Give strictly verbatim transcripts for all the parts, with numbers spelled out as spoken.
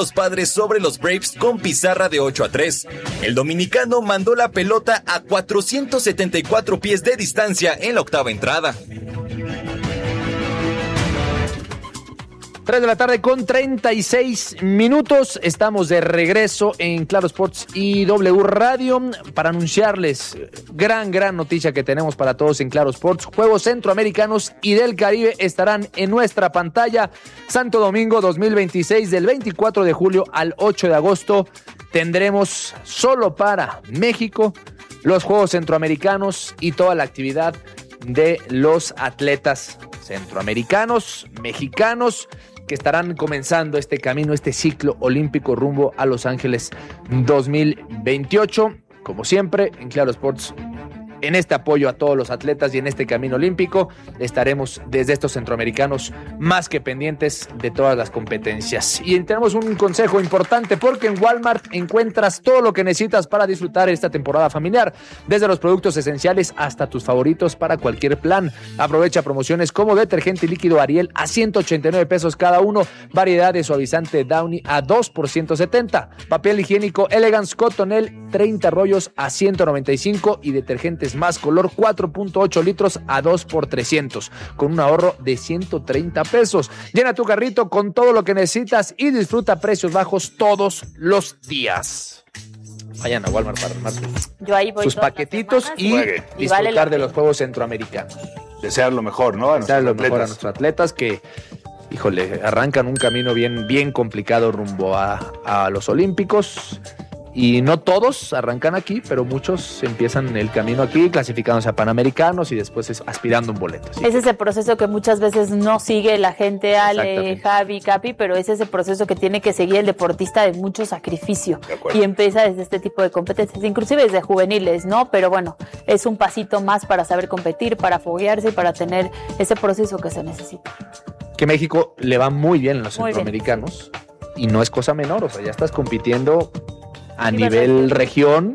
los Padres sobre los Braves con pizarra de ocho a tres. El dominicano mandó la pelota a cuatrocientos setenta y cuatro pies de distancia en la octava entrada. tres de la tarde con treinta y seis minutos. Estamos de regreso en Claro Sports y W Radio para anunciarles gran, gran noticia que tenemos para todos en Claro Sports. Juegos Centroamericanos y del Caribe estarán en nuestra pantalla. Santo Domingo dos mil veintiséis, del veinticuatro de julio al ocho de agosto. Tendremos solo para México los Juegos Centroamericanos y toda la actividad de los atletas centroamericanos, mexicanos, que estarán comenzando este camino, este ciclo olímpico rumbo a Los Ángeles dos mil veintiocho. Como siempre, en Claro Sports, en este apoyo a todos los atletas y en este camino olímpico, estaremos desde estos centroamericanos más que pendientes de todas las competencias. Y tenemos un consejo importante, porque en Walmart encuentras todo lo que necesitas para disfrutar esta temporada familiar, desde los productos esenciales hasta tus favoritos para cualquier plan. Aprovecha promociones como detergente líquido Ariel a ciento ochenta y nueve pesos cada uno, variedad de suavizante Downy a dos por ciento setenta, papel higiénico Elegance Cotonel treinta rollos a ciento noventa y cinco y detergentes Más Color cuatro punto ocho litros a dos por trescientos, con un ahorro de ciento treinta pesos. Llena tu carrito con todo lo que necesitas y disfruta precios bajos todos los días. Vayan a Walmart para armar sus, Yo ahí voy sus paquetitos semanas, y, y disfrutar vale de los Juegos Centroamericanos. Desear lo mejor, ¿no? A Desear lo mejor a nuestros atletas que, híjole, arrancan un camino bien, bien complicado rumbo a, a los Olímpicos. Y no todos arrancan aquí, pero muchos empiezan el camino aquí, clasificándose a Panamericanos y después es aspirando un boleto. ¿Sí? Es ese proceso que muchas veces no sigue la gente, Ale, Javi, Capi, pero es ese proceso que tiene que seguir el deportista de mucho sacrificio. Y empieza desde este tipo de competencias, inclusive desde juveniles, ¿no? Pero bueno, es un pasito más para saber competir, para foguearse y para tener ese proceso que se necesita. Que México le va muy bien en los Muy centroamericanos bien. Y no es cosa menor, o sea, ya estás compitiendo a nivel región,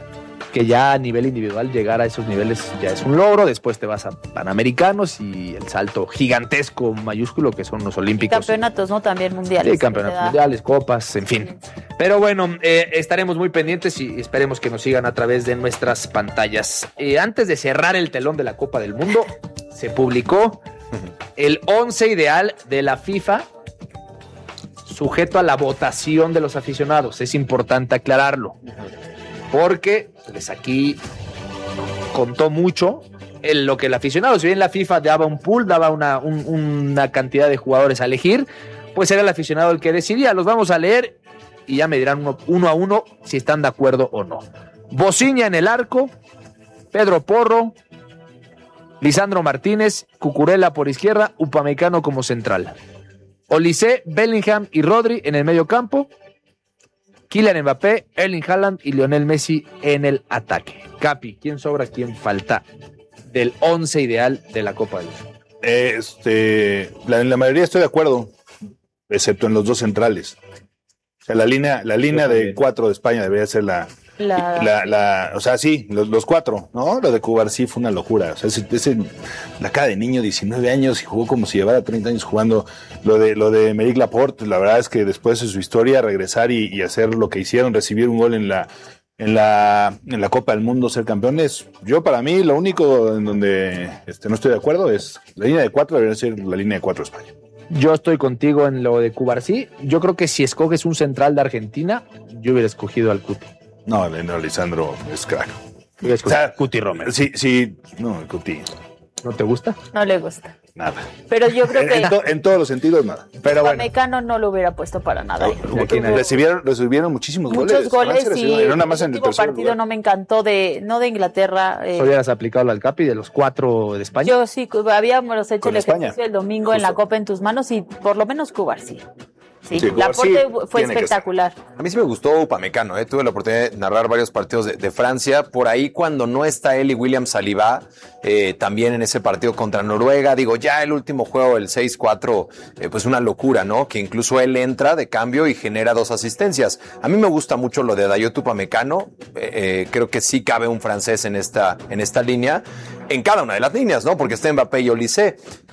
que ya a nivel individual llegar a esos niveles ya es un logro. Después te vas a Panamericanos y el salto gigantesco, mayúsculo, que son los Olímpicos. Campeonatos, ¿no? También mundiales. Sí, campeonatos mundiales, copas, en fin. Pero bueno, eh, estaremos muy pendientes y esperemos que nos sigan a través de nuestras pantallas. Eh, antes de cerrar el telón de la Copa del Mundo, se publicó el once ideal de la FIFA, sujeto a la votación de los aficionados. Es importante aclararlo, porque pues aquí contó mucho en lo que el aficionado, si bien la FIFA daba un pool, daba una, un, una cantidad de jugadores a elegir, pues era el aficionado el que decidía. Los vamos a leer y ya me dirán uno, uno a uno si están de acuerdo o no. Bociña en el arco, Pedro Porro, Lisandro Martínez, Cucurella por izquierda, Upamecano como central. Olise, Bellingham y Rodri en el medio campo. Kylian Mbappé, Erling Haaland y Lionel Messi en el ataque. Capi, ¿quién sobra, quién falta del once ideal de la Copa del Mundo? Este, la, la mayoría estoy de acuerdo, excepto en los dos centrales. O sea, la línea, la línea de cuatro de España debería ser la... La... La, la, o sea, sí, los, los cuatro, ¿no? Lo de Cubarsí fue una locura. O sea, ese, ese, la cara de niño, diecinueve años, y jugó como si llevara treinta años jugando. Lo de lo de Meric Laporte, la verdad es que después de su historia, regresar y, y hacer lo que hicieron, recibir un gol en la en la en la Copa del Mundo, ser campeones. Yo, para mí, lo único en donde este, no estoy de acuerdo es la línea de cuatro debería ser la línea de cuatro de España. Yo estoy contigo en lo de Cubarsí. Yo creo que si escoges un central de Argentina, yo hubiera escogido al Cuti. No, no, Lisandro es crack. O sea, Cuti Romero. Sí, sí, no, el Cuti. ¿No te gusta? No le gusta. Nada. Pero yo creo que... En, to, en todos los sentidos, nada. Pero bueno. Mexicano no lo hubiera puesto para nada. No, recibieron, recibieron muchísimos Muchos goles. goles, goles y era nada más en el último partido lugar. No me encantó, de no de Inglaterra. Eh. ¿Hubieras aplicado al Capi de los cuatro de España? Yo sí, habíamos hecho Con el España. ejercicio el domingo Justo. En la Copa en tus manos y por lo menos Cubar sí. Sí, sí, la aporte sí, fue espectacular. A mí sí me gustó Upamecano, ¿eh? Tuve la oportunidad de narrar varios partidos de, de Francia. Por ahí cuando no está él y William Saliba, eh, también en ese partido contra Noruega, digo, ya el último juego, el seis cuatro, eh, pues una locura, ¿no? Que incluso él entra de cambio y genera dos asistencias. A mí me gusta mucho lo de Dayot Upamecano, eh, eh, creo que sí cabe un francés en esta, en esta línea, en cada una de las líneas, ¿no? Porque está Mbappé y Olise.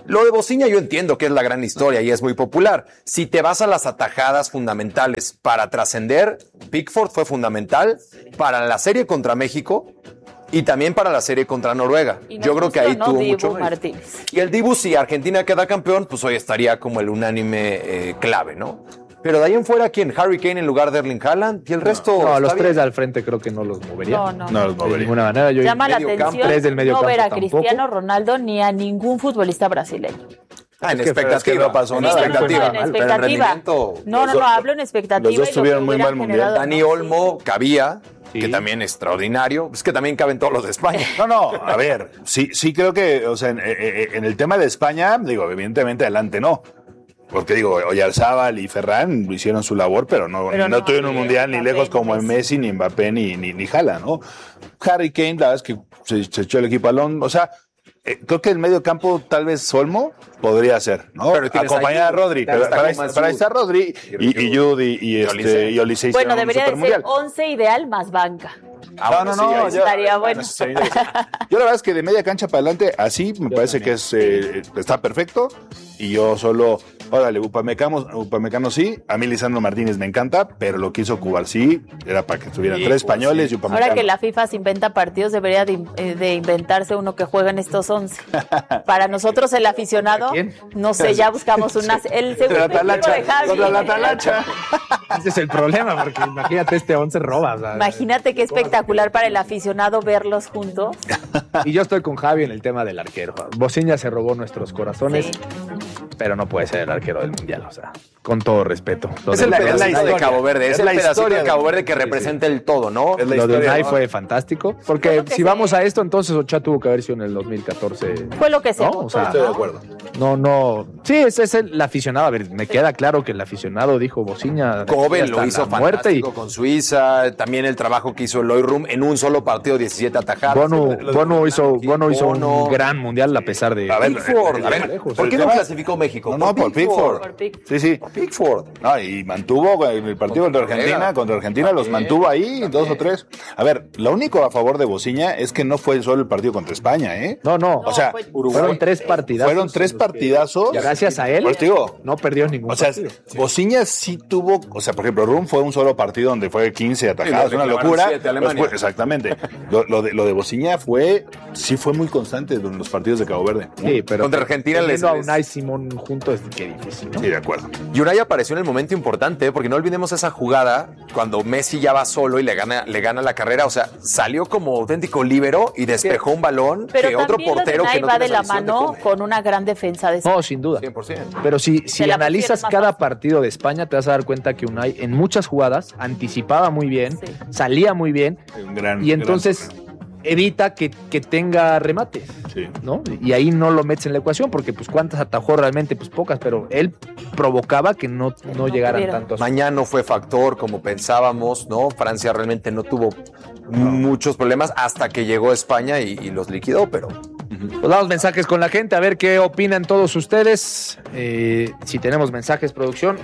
Lo de Bociña yo entiendo que es la gran historia y es muy popular. Si te vas a las atajadas fundamentales para trascender, Pickford fue fundamental para la serie contra México y también para la serie contra Noruega. No yo creo que ahí no tuvo Dibu mucho. Martínez. Y el Dibu, si Argentina queda campeón, pues hoy estaría como el unánime eh, clave, ¿no? Pero de ahí en fuera, ¿quién? Harry Kane en lugar de Erling Haaland y el resto. No, los está tres bien. al frente creo que no los movería. No, no. No los De movería. ninguna manera. Yo Llama la medio atención campo, tres del medio no campo ver a tampoco. Cristiano Ronaldo ni a ningún futbolista brasileño. Ah, en Es que- expectativa. es que no pasó Sí, nada. no, no, no, en Pero en expectativa. rendimiento, No, no, los no, dos- hablo en expectativa. los dos y lo que tuvieron muy hubiera mal mundial. generado, Dani ¿no? Olmo cabía, Sí. que también es extraordinario. Es que también caben todos los de España. No, no, a ver, sí, sí creo que, o sea, en, en el tema de España, digo, evidentemente adelante no. Porque digo, Oyarzábal y Ferran hicieron su labor, pero no, Pero no, no, tuvieron un ni mundial ni Mbappé, lejos ni como en Messi. Messi, ni Mbappé, ni, ni, ni Haaland, ¿no? Harry Kane, la verdad es que se, se echó el equipo al hombro. O sea, eh, creo que el medio campo tal vez Olmo podría ser, ¿no? Pero tienes Acompañar a a Jude, Rodri, claro, pero está para, con más para Jude. estar Rodri y, y Jude y, y, este, Olise. y Olise Bueno, hicieron un debería de ser supermundial. once ideal más banca. No, no, no, ahí ya- estaría bueno. sí, sí. Yo la verdad es que de media cancha para adelante, así me parece que es eh, está perfecto. Y yo solo, órale, Upamecano, Upamecano sí, a mí Lisandro Martínez me encanta, pero lo quiso Cubar sí, era para que estuvieran Sí, tres Cubar, españoles sí. y Upamecano. Ahora que la FIFA se inventa partidos, debería de, eh, de inventarse uno que juegue en estos once. Para nosotros, el aficionado, ¿Quién? no sé, ya buscamos una, el segundo la equipo talacha, de Javi. contra la talacha. Ese es el problema, porque imagínate este once roba. O sea, Imagínate qué espectacular para el aficionado verlos juntos. Y yo estoy con Javi en el tema del arquero. Bociña se robó nuestros corazones, Sí. pero no puede ser el arquero del mundial, o sea, con todo respeto. Lo Es de- el la- es la pedacito de historia. Cabo Verde, es, Es el la pedacito historia de de- Cabo Verde que sí, representa el todo, ¿no? Es la Lo de historia, Unai ¿no? fue fantástico, Fue porque lo que si se- vamos a esto, entonces Ochoa tuvo que haber sido en el dos mil catorce. Fue lo que se ¿No? votó, O sea, Estoy de ¿no? acuerdo. No, no. Sí, ese es el aficionado. A ver, me queda claro que el aficionado dijo Bociña. Kobe hasta lo hizo la muerte y fantástico con Suiza, también el trabajo que hizo Eloy Rum en un solo partido, diecisiete atajadas. Bono, Lo- Bono hizo, Bono hizo Bono. un gran mundial a pesar de. A ver, Pickford, a ver, lejos. ¿por qué El no tema- clasificó México? No, no, por Pickford. Por Pickford. Sí, sí. Pickford. No, y mantuvo en el partido contra Contra Argentina, Noruega. contra Argentina los También, mantuvo ahí, dos también. o tres. A ver, lo único a favor de Bociña es que no fue solo el partido contra España, ¿eh? No, no. O sea, fue- fueron tres partidazos. Fueron tres partidazos. Gracias a él, Pues te digo, no perdió ningún o sea, partido. Bociña sí tuvo, o sea, por ejemplo, Rum fue un solo partido donde fue quince atajadas, Sí, le una reclamaron locura. siete a Alemania. Después- exactamente. Lo, lo de, lo de Bociña fue, sí fue muy constante en los partidos de Cabo Verde. Sí, pero Contra Argentina les- teniendo a les- Unai Simón juntos, qué difícil, ¿no? Sí, de acuerdo. Y Unai apareció en el momento importante, ¿eh? Porque no olvidemos esa jugada cuando Messi ya va solo y le gana, le gana la carrera. O sea, salió como auténtico líbero y despejó un balón Pero que otro también lo de portero que Unai no va tiene de la esa visión te mano come. con una gran defensa de No, sin duda. cien por ciento. Pero si, si la analizas pusieron más cada fácil. partido de España, te vas a dar cuenta que Unai en muchas jugadas anticipaba muy bien, Sí. salía muy bien Un gran- y entonces gran- evita que, que tenga remates, sí. ¿no? Y ahí no lo metes en la ecuación porque pues cuántas atajó realmente, pues pocas, pero él provocaba que no, no no llegaran tuviera. tantos. Mañana no fue factor como pensábamos, ¿no? Francia realmente no tuvo muchos problemas hasta que llegó España y, y los liquidó, pero Pues damos mensajes con la gente, a ver qué opinan todos ustedes. Eh, si tenemos mensajes, producción,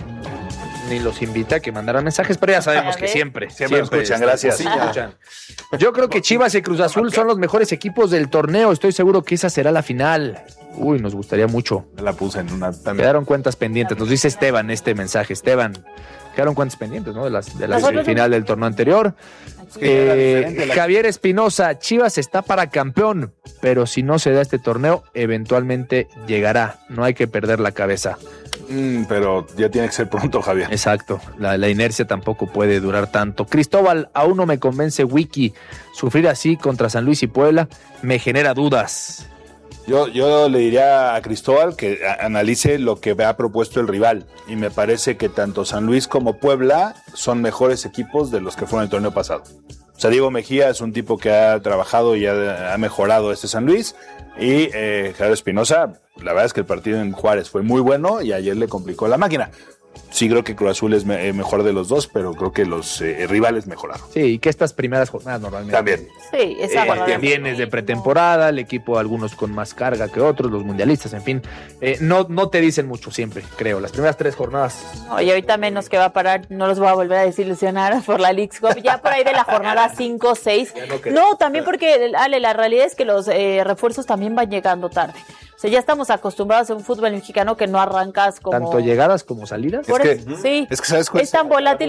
ni los invita a que mandaran mensajes, pero ya sabemos A que ver. siempre, Siempre lo escuchan, gracias. sí, escuchan. Yo creo que Chivas y Cruz Azul son los mejores equipos del torneo. Estoy seguro que esa será la final. Uy, nos gustaría mucho. Me la puse en una también. Quedaron cuentas pendientes. Nos dice Esteban este mensaje. Esteban, quedaron cuentas pendientes, ¿no? De, las, de la Nosotros- final del torneo anterior. que era Eh, diferente la- Javier Espinosa, Chivas está para campeón, pero si no se da este torneo, eventualmente llegará. No hay que perder la cabeza. Mm, pero ya tiene que ser pronto, Javier. Exacto, la, la inercia tampoco puede durar tanto. Cristóbal, aún no me convence Wiki. Sufrir así contra San Luis y Puebla me genera dudas. Yo, yo le diría a Cristóbal que a- analice lo que ha propuesto el rival. Y me parece que tanto San Luis como Puebla son mejores equipos de los que fueron el torneo pasado. O sea, Diego Mejía es un tipo que ha trabajado y ha, ha mejorado este San Luis. Y eh, Javier Espinosa, la verdad es que el partido en Juárez fue muy bueno y ayer le complicó la máquina. Sí creo que Cruz Azul es me- eh, mejor de los dos, pero creo que los eh, rivales mejoraron. Sí, y que estas primeras jornadas normalmente. También. Sí, esa Eh, verdad. vienes de pretemporada, el equipo algunos con más carga que otros, los mundialistas, en fin. Eh, no, no te dicen mucho siempre, creo. Las primeras tres jornadas. No, y ahorita menos que va a parar, no los voy a volver a desilusionar por la Leagues Cup. Ya por ahí de la jornada cinco, seis. No, también porque, Ale, la realidad es que los eh, refuerzos también van llegando tarde. O sea, ya estamos acostumbrados a un fútbol mexicano que no arrancas como... Tanto llegadas como salidas. Por es eso, que, sí. Es que, ¿sabes cuál es tan volátil